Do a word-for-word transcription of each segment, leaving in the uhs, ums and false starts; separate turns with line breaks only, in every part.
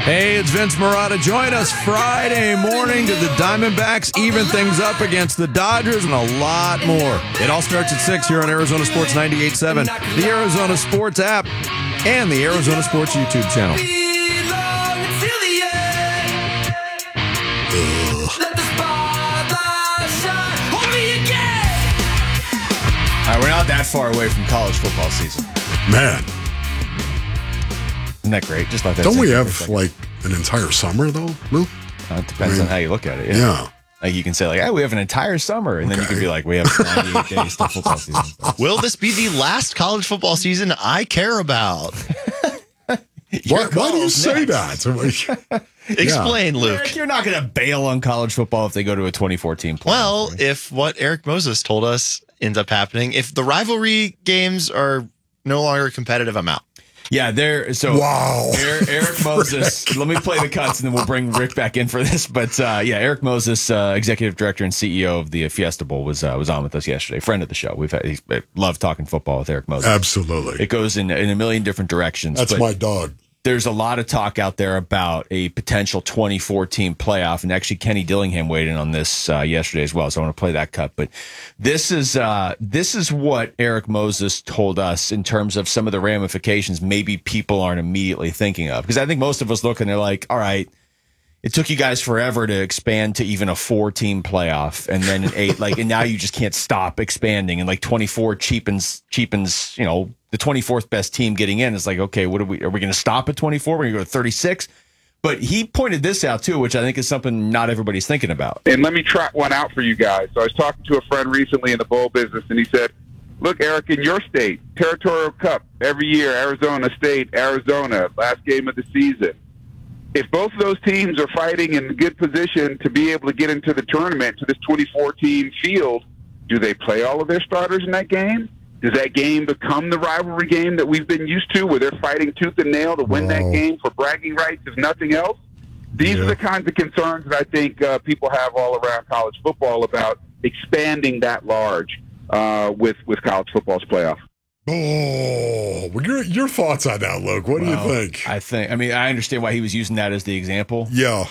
Hey, it's Vince Marotta. Join us Friday morning to the Diamondbacks even things up against the Dodgers and a lot more. It all starts at six here on Arizona Sports ninety-eight point seven, the Arizona Sports app, and the Arizona Sports YouTube channel.
All right, we're not that far away from college football season.
Man.
Isn't that great? Just like that.
Don't we have like an entire summer though, Lou?
Uh, it depends I mean, on how you look at it. Yeah.
yeah.
Like you can say like, hey, we have an entire summer, and okay. then you can be like, we have ninety-eight days till football season.
Will this be the last college football season I care about?
why, why do you say that?
Explain,
yeah.
Luke.
Eric, you're not going to bail on college football if they go to a twenty fourteen playoff.
Well,
right?
if what Eric Moses told us ends up happening, if the rivalry games are no longer competitive, I'm out.
Yeah, there. So,
wow.
Eric, Eric Moses. Let me play the cuts, and then we'll bring Rick back in for this. But uh, yeah, Eric Moses, uh, executive director and C E O of the Fiesta Bowl, was uh, was on with us yesterday. Friend of the show. We've had, he's love talking football with Eric Moses.
Absolutely,
it goes in in a million different directions.
That's my dog.
There's a lot of talk out there about a potential twenty fourteen playoff, and actually Kenny Dillingham weighed in on this uh, yesterday as well. So I want to play that cut. But this is uh, this is what Eric Moses told us in terms of some of the ramifications maybe people aren't immediately thinking of. Because I think most of us look and they're like, all right, it took you guys forever to expand to even a four-team playoff, and then an eight, like, and now you just can't stop expanding, and like twenty-four cheapens cheapens, you know, the twenty-fourth best team getting in. It's like, okay, what are we? Are we going to stop at twenty-four? We're going to go to thirty-six. But he pointed this out too, which I think is something not everybody's thinking about.
And let me trot one out for you guys. So I was talking to a friend recently in the bowl business, and he said, "Look, Eric, in your state, Territorial Cup every year, Arizona State, Arizona, last game of the season. If both of those teams are fighting in good position to be able to get into the tournament, to this twenty-four team field, do they play all of their starters in that game? Does that game become the rivalry game that we've been used to, where they're fighting tooth and nail to win
Wow.
that game for bragging rights, if nothing else?" These
yeah.
are the kinds of concerns that I think uh, people have all around college football about expanding that large uh, with, with college football's playoff.
Oh, well, your your thoughts on that, Luke? What
well,
do you think?
I think, I mean, I understand why he was using that as the example.
Yeah.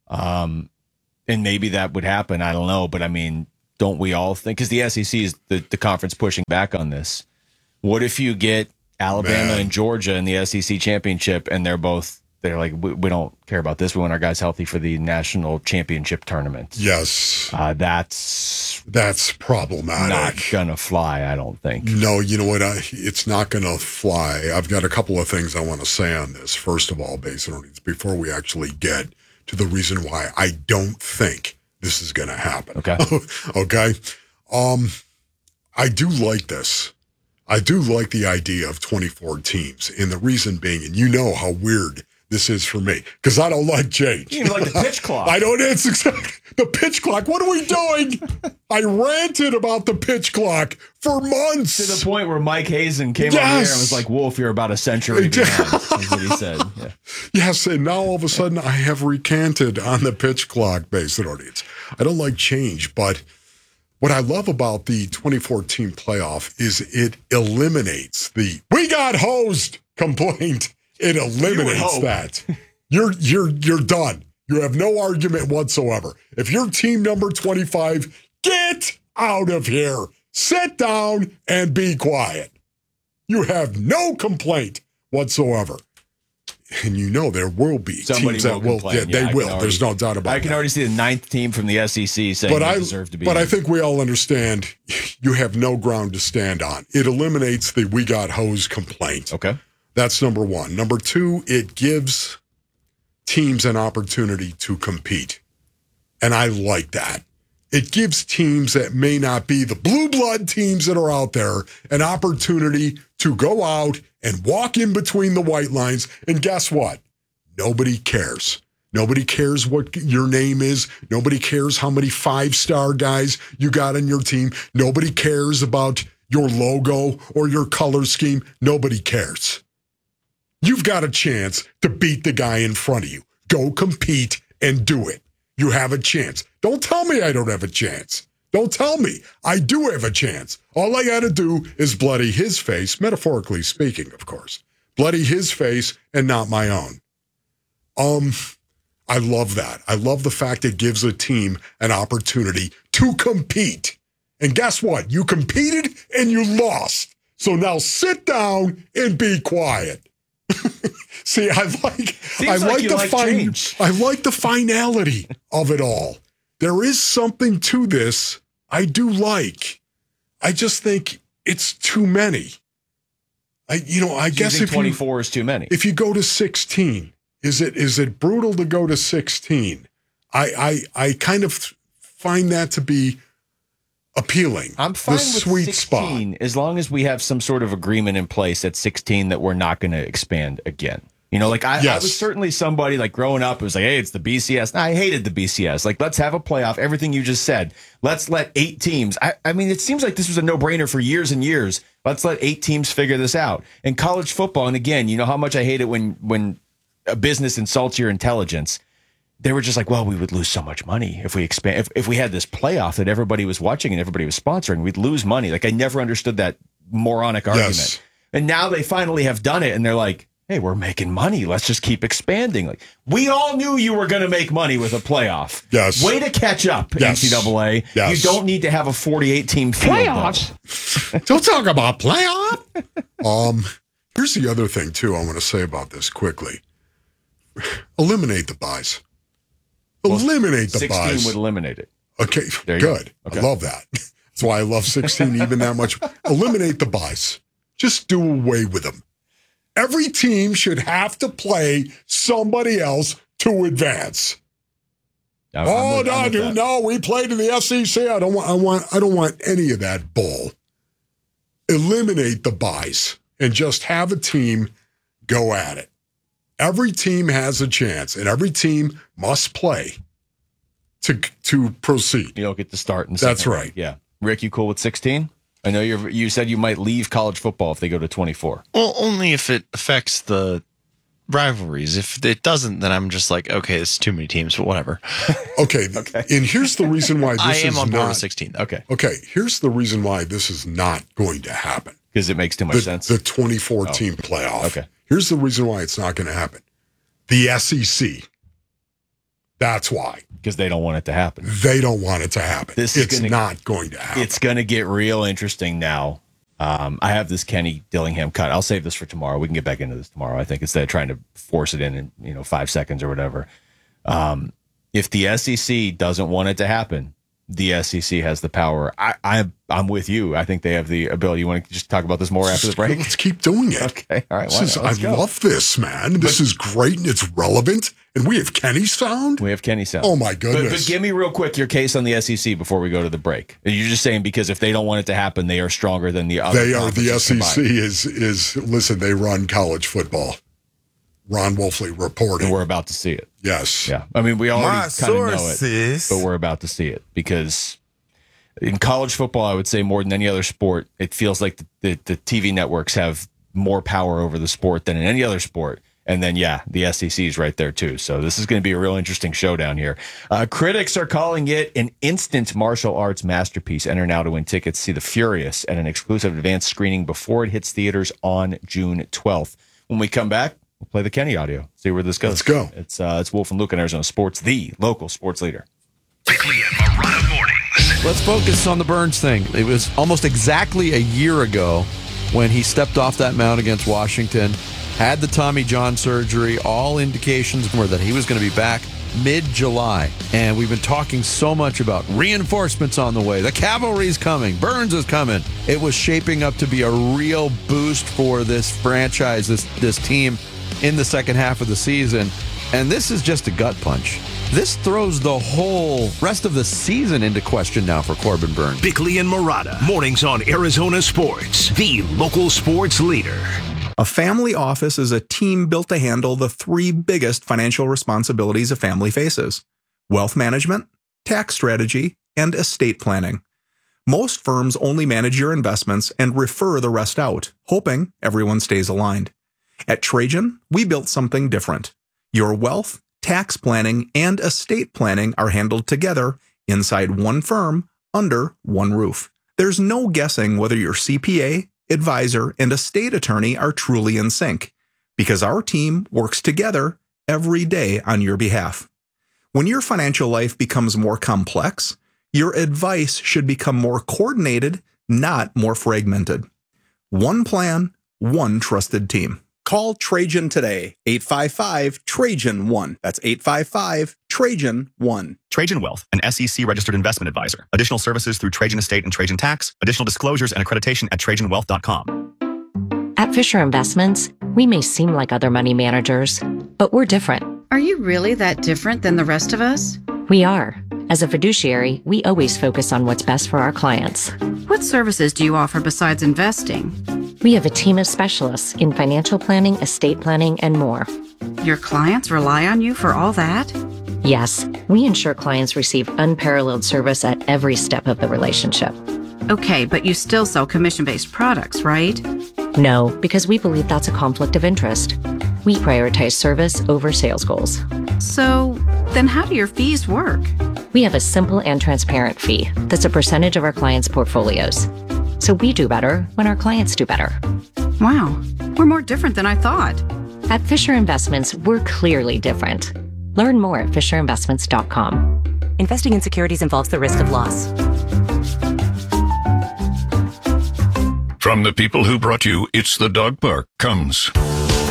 Um, and maybe that would happen. I don't know. But I mean, don't we all think, because the S E C is the, the conference pushing back on this. What if you get Alabama
Man.
and Georgia in the S E C championship, and they're both, they're like, we, we don't care about this. We want our guys healthy for the national championship tournament.
Yes.
Uh, that's
That's problematic.
not going to fly, I don't think.
No, you know what? I, it's not going to fly. I've got a couple of things I want to say on this. First of all, based on it, before we actually get to the reason why I don't think this is going to happen.
Okay.
okay. Um, I do like this. I do like the idea of twenty-four teams. And the reason being, and you know how weird this is for me, because I don't like change.
You even like the pitch clock.
I don't. It's exactly the pitch clock. What are we doing? I ranted about the pitch clock for months.
To the point where Mike Hazen came
Yes.
over here and was like, Wolf, you're about a century behind. That's what he said. Yeah.
Yes, and now all of a sudden I have recanted on the pitch clock based on audience. I don't like change, but what I love about the twenty fourteen playoff is it eliminates the "we got hosed" complaint. It eliminates that. You're you're you're done. You have no argument whatsoever. If you're team number twenty-five, get out of here. Sit down and be quiet. You have no complaint whatsoever. And you know there will be
Somebody
teams
will
that will.
complain.
Yeah, they
Yeah, I can
will.
already-
There's no doubt about it.
I can
that.
already see the ninth team from the S E C saying
But
they
I
deserve to be
But
in.
I think we all understand you have no ground to stand on. It eliminates the "we got hosed" complaint.
Okay.
That's number one. Number two, it gives teams an opportunity to compete. And I like that. It gives teams that may not be the blue blood teams that are out there an opportunity to go out and walk in between the white lines. And guess what? Nobody cares. Nobody cares what your name is. Nobody cares how many five-star guys you got on your team. Nobody cares about your logo or your color scheme. Nobody cares. You've got a chance to beat the guy in front of you. Go compete and do it. You have a chance. Don't tell me I don't have a chance. Don't tell me. I do have a chance. All I got to do is bloody his face, metaphorically speaking, of course. Bloody his face and not my own. Um, I love that. I love the fact it gives a team an opportunity to compete. And guess what? You competed and you lost. So now sit down and be quiet. See, I like I
like
like
you
the
like
fine
change.
I like the finality of it all. There is something to this I do like. I just think it's too many. I you know, I
Do you
guess
think
if you
twenty-four is too many.
if you go to sixteen, is it is it brutal to go to sixteen? I I I kind of find that to be appealing.
I'm fine
the
with
sweet
sixteen
spot.
as long as we have some sort of agreement in place at sixteen that we're not going to expand again. You know, like I,
Yes.
I was certainly somebody like growing up who was like, hey, it's the B C S. No, I hated the B C S. Like, let's have a playoff. Everything you just said. Let's let eight teams. I, I mean, it seems like this was a no brainer for years and years. Let's let eight teams figure this out. And college football, and again, you know how much I hate it when when a business insults your intelligence. They were just like, well, we would lose so much money if we expand. If, if we had this playoff that everybody was watching and everybody was sponsoring, we'd lose money. Like, I never understood that moronic argument.
Yes.
And now they finally have done it, and they're like, hey, we're making money. Let's just keep expanding. Like, we all knew you were going to make money with a playoff.
Yes.
Way to catch up,
Yes.
N C double A.
Yes.
You don't need to have a forty-eight team field.
Playoffs. Don't talk about playoff. um, here's the other thing too. I want to say about this quickly. Eliminate the buys. Eliminate the
sixteen
buys.
would eliminate it.
Okay,
There you go.
good.
Okay.
I love that. That's why I love sixteen even that much. Eliminate the buys. Just do away with them. Every team should have to play somebody else to advance.
I'm-
oh
I'm with- I'm
no,
with
dude,
that.
no, we played in the S E C. I don't want I want I don't want any of that bull. Eliminate the buys and just have a team go at it. Every team has a chance, and every team must play to to proceed.
You don't get to start. In the
That's
second
right.
round. Yeah. Rick, you cool with sixteen? I know you're. You said you might leave college football if they go to twenty-four.
Well, only if it affects the rivalries. If it doesn't, then I'm just like, okay, it's too many teams, but whatever.
Okay, and here's the reason why this
I
is
am on board
not
with sixteen.
Okay.
okay. Here's the reason why this is not going to happen.
Because it makes too much
The,
sense.
the twenty-four team playoff.
Okay.
Here's the reason why it's not going to happen. The S E C. That's why
Because they don't want it to happen.
they don't want it to happen.
This is
it's
gonna-
not going to happen.
It's going to get real interesting now. Um, I have this Kenny Dillingham cut. I'll save this for tomorrow. We can get back into this tomorrow, I think, instead of trying to force it in in you know five seconds or whatever. Um, if the S E C doesn't want it to happen, the S E C has the power. I, I, I'm with you. I think they have the ability. You want to just talk about this more after the break?
Let's keep doing it.
Okay. All right.
This
Why
is,
not?
I
Let's go.
love this, man. This is great and it's relevant. And we have Kenny sound.
We have Kenny sound.
Oh, my
But,
goodness.
but give me real quick your case on the S E C before we go to the break. You're just saying because if they don't want it to happen, they are stronger than the other.
They are the
conferences
S E C
combined.
is is listen, they run college football. Ron Wolfley reporting.
And we're about to see it.
Yes.
Yeah. I mean, we already
My
kind of know it,
sources.
but we're about to see it because in college football, I would say more than any other sport, it feels like the, the, the T V networks have more power over the sport than in any other sport. And then, yeah, the S E C is right there, too. So this is going to be a real interesting showdown here. Uh, critics are calling it an instant martial arts masterpiece. Enter now to win tickets. See The Furious at an exclusive advanced screening before it hits theaters on June twelfth. When we come back, we'll play the Kenny audio, see where this goes.
Let's go.
It's, uh, it's Wolf and Luke in Arizona Sports, the local sports leader.
Bickley and Marotta mornings.
Let's focus on the Burns thing. It was almost exactly a year ago when he stepped off that mound against Washington, had the Tommy John surgery. All indications were that he was going to be back mid-July. And we've been talking so much about reinforcements on the way. The cavalry's coming. Burns is coming. It was shaping up to be a real boost for this franchise, this, this team in the second half of the season. And this is just a gut punch. This throws the whole rest of the season into question now for Corbin Burns.
Bickley and Marotta mornings on Arizona Sports, the local sports leader.
A family office is a team built to handle the three biggest financial responsibilities a family faces: wealth management, tax strategy, and estate planning. Most firms only manage your investments and refer the rest out, hoping everyone stays aligned. At Trajan, we built something different. Your wealth, tax planning, and estate planning are handled together inside one firm under one roof. There's no guessing whether your C P A, advisor, and estate attorney are truly in sync, because our team works together every day on your behalf. When your financial life becomes more complex, your advice should become more coordinated, not more fragmented. One plan, one trusted team. Call Trajan today, eight five five, Trajan one. That's eight five five, Trajan one.
Trajan Wealth, an S E C-registered investment advisor. Additional services through Trajan Estate and Trajan Tax. Additional disclosures and accreditation at trajan wealth dot com.
At Fisher Investments, we may seem like other money managers, but we're different.
Are you really that different than the rest of us?
We are. As a fiduciary, we always focus on what's best for our clients.
What services do you offer besides investing?
We have a team of specialists in financial planning, estate planning, and more.
Your clients rely on you for all that?
Yes, we ensure clients receive unparalleled service at every step of the relationship.
Okay, but you still sell commission-based products, right?
No, because we believe that's a conflict of interest. We prioritize service over sales goals.
So, then how do your fees work?
We have a simple and transparent fee that's a percentage of our clients' portfolios. So we do better when our clients do better.
Wow, we're more different than I thought.
At Fisher Investments, we're clearly different. Learn more at fisher investments dot com.
Investing in securities involves the risk of loss.
From the people who brought you It's the Dog Park comes